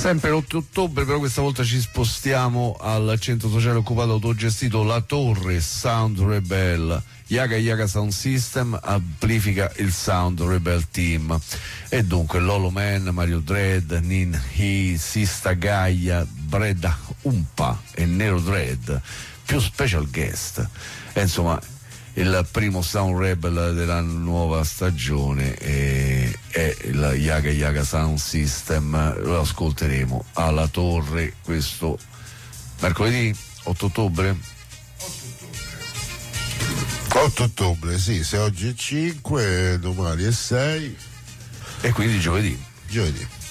Sempre l'8 ottobre, però questa volta ci spostiamo al centro sociale occupato autogestito La Torre Sound Rebel. Yaga Yaga Sound System amplifica il Sound Rebel Team. E dunque Lolo Man, Mario Dread, Nin He, Sista Gaia, Breda Umpa e Nero Dread, più special guest. E insomma, il primo Sound Rebel della nuova stagione è il Yaga Yaga Sound System. Lo ascolteremo alla Torre questo mercoledì 8 ottobre. 8 ottobre, sì, se oggi è 5, domani è 6 e quindi giovedì.